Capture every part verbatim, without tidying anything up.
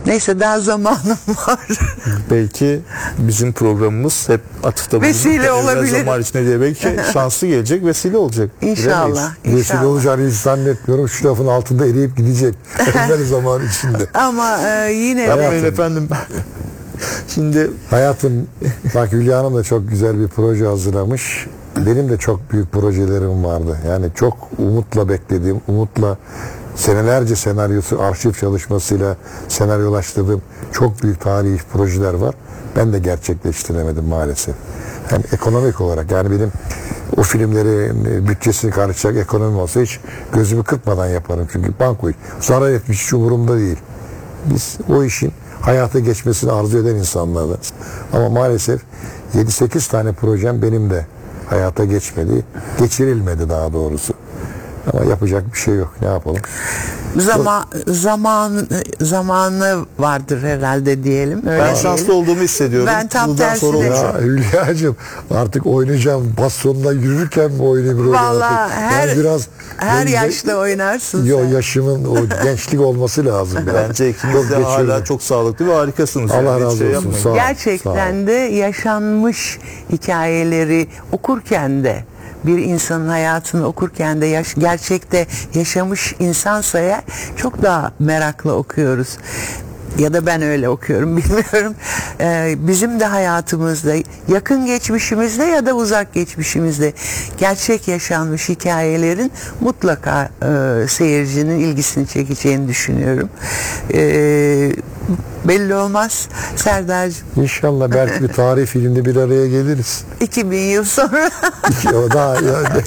Neyse, daha zamanım var. Belki bizim programımız hep atıfta bulunur. Vesile olabilir. Zaman içinde diye belki şanslı gelecek, vesile olacak. İnşallah. Bilemeyiz. Vesile olacağını hiç zannetmiyorum. Şu lafın altında eriyip gidecek. Her zaman içinde. Ama e, yine Yapmayın de efendim. Şimdi Hayatım, bak Hülya Hanım da çok güzel bir proje hazırlamış. Benim de çok büyük projelerim vardı. Yani çok umutla beklediğim, umutla senelerce senaryosu, arşiv çalışmasıyla senaryolaştırdığım çok büyük tarihi projeler var. Ben de gerçekleştiremedim maalesef. Hem ekonomik olarak, yani benim o filmlerin bütçesini karşılayacak ekonomim olsa hiç gözümü kırpmadan yaparım. Çünkü banko zarar etmiş, hiç umurumda değil. Biz o işin hayata geçmesini arzu eden insanlarız. Ama maalesef yedi sekiz tane projem benim de hayata geçmedi. Geçirilmedi daha doğrusu. Ama yapacak bir şey yok. Ne yapalım? zaman zaman zamanı vardır herhalde diyelim. Öyle ben diyelim. şanslı olduğumu hissediyorum. Ben tam Bundan sonra tersine- olacak. Ya Hülya'cığım, artık oynayacağım. Bastonla yürürken mi oynayayım rolü Vallahi artık? her Yani biraz her ben- yaşta oynarsın Yo, sen. yaşımın o gençlik olması lazım. biraz. Bence ikiniz de Çok hala geçiyorum. çok sağlıklı ve harikasınız. Allah Yani hiç razı şey olsun. yapmayın. Sağ ol. Gerçekten de yaşanmış hikayeleri okurken de, bir insanın hayatını okurken de yaş, gerçekte yaşamış insansa eğer çok daha merakla okuyoruz. Ya da ben öyle okuyorum, bilmiyorum. Ee, bizim de hayatımızda, yakın geçmişimizde ya da uzak geçmişimizde gerçek yaşanmış hikayelerin mutlaka e, seyircinin ilgisini çekeceğini düşünüyorum. Ee, belli olmaz Serdar'cığım. İnşallah belki bir tarih filmde bir araya geliriz. iki bin yıl sonra. O daha yani.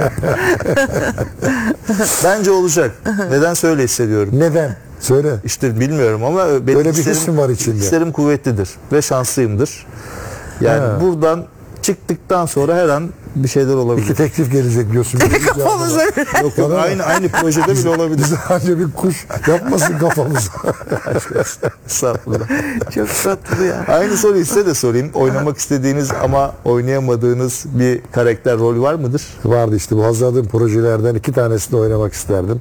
Bence olacak. Neden öyle hissediyorum? Neden? Söyle. İşte bilmiyorum ama benim Öyle bir hislerim, hissim var içinde. hislerim kuvvetlidir ve şanslıyımdır. Yani Ha. buradan çıktıktan sonra her an bir şeyler olabilir. İki teklif gelecek diyorsun. Kafamıza Yok yok, aynı aynı projede bile olabilir. Bize anca bir kuş yapmasın kafamıza. Estağfurullah. çok tatlı ya. Aynı soruyu size de sorayım. Oynamak istediğiniz ama oynayamadığınız bir karakter, rol var mıdır? Vardı işte, bu hazırladığım projelerden iki tanesini oynamak isterdim.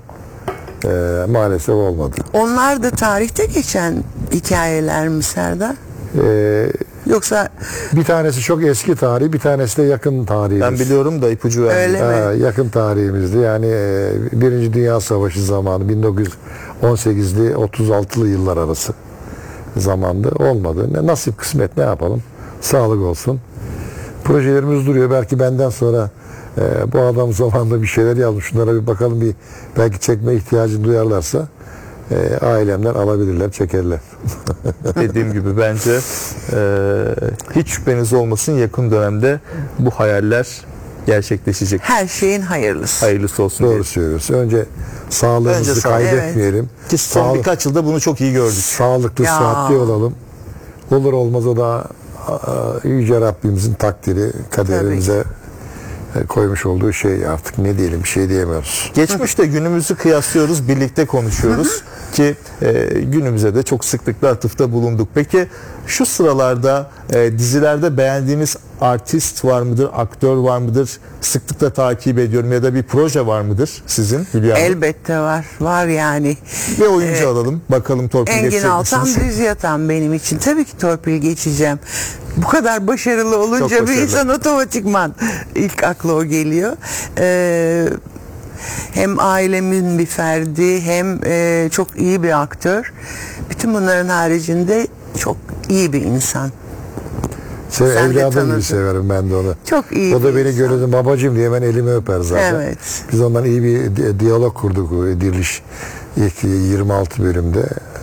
Ee, maalesef olmadı. Onlar da tarihte geçen hikayeler mi Serdar? Ee, Yoksa bir tanesi çok eski tarih, bir tanesi de yakın tarihimiz. Ben biliyorum da ipucu verdim. Öyle mi? Ha, yakın tarihimizdi. Yani e, Birinci Dünya Savaşı zamanı, bin dokuz yüz on sekizli otuz altılı yıllar arası zamanda olmadı. Ne nasip kısmet, ne yapalım? Sağlık olsun. Projelerimiz duruyor. Belki benden sonra e, bu adam zamanında bir şeyler yazmış. Şunlara bir bakalım, bir belki çekme ihtiyacı duyarlarsa e, ailemden alabilirler, çekerler. Dediğim gibi bence e, hiç şüpheniz olmasın, yakın dönemde bu hayaller gerçekleşecek. her şeyin hayırlısı. Hayırlısı olsun. Doğru diyelim. söylüyorsun. Önce sağlığımızı Önce sağ- kaybetmeyelim. Ki son Sağ- birkaç yılda bunu çok iyi gördük. Sağlıklı, Ya. sıhhatli olalım. Olur olmaz o da a, Yüce Rabbimizin takdiri, kaderimize e, koymuş olduğu şey, artık ne diyelim, bir şey diyemiyoruz. Geçmişte günümüzü kıyaslıyoruz, birlikte konuşuyoruz ki e, günümüze de çok sıklıkla atıfta bulunduk. Peki şu sıralarda e, dizilerde beğendiğiniz artist var mıdır, aktör var mıdır? Sıklıkla takip ediyorum, ya da bir proje var mıdır sizin Hülya Hanım? Elbette var. Var yani. Bir oyuncu alalım, bakalım torpil Engin geçecek Altan misiniz? düz yatan benim için. Tabii ki torpil geçeceğim. Bu kadar başarılı olunca Çok bir başarılı. insan otomatikman ilk akla o geliyor. Ee, hem ailemin bir ferdi, hem e, çok iyi bir aktör. Bütün bunların haricinde çok iyi bir insan. Sev, Sen de evladım gibi tanıdın. severim ben de onu. Çok iyi O da bir beni insan. görüyordu, babacığım diye hemen elimi öper zaten. Evet. Biz ondan iyi bir di- diyalog kurduk o Diriliş ilk yirmi altı bölümde.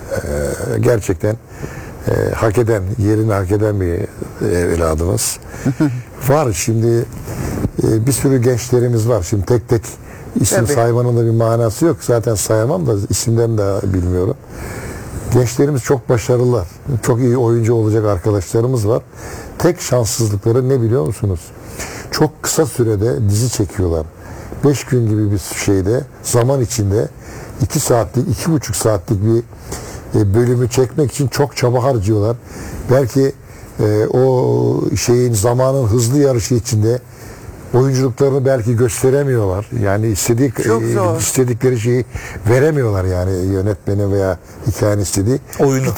Ee, gerçekten e, hak eden, yerini hak eden bir evladımız. Var şimdi e, bir sürü gençlerimiz var. Şimdi tek tek isim Tabii. saymanın da bir manası yok. Zaten sayamam da isimlerini de bilmiyorum. Gençlerimiz çok başarılılar. Çok iyi oyuncu olacak arkadaşlarımız var. Tek şanssızlıkları ne biliyor musunuz? Çok kısa sürede dizi çekiyorlar. Beş gün gibi bir şeyde, zaman içinde iki saatlik, iki buçuk saatlik bir e, bölümü çekmek için çok çaba harcıyorlar. Belki e, o şeyin, zamanın hızlı yarışı içinde oyunculuklarını belki gösteremiyorlar. Yani istedik Çok e, zor. istedikleri şeyi veremiyorlar, yani yönetmeni veya hikayenin istediği. Oyunu.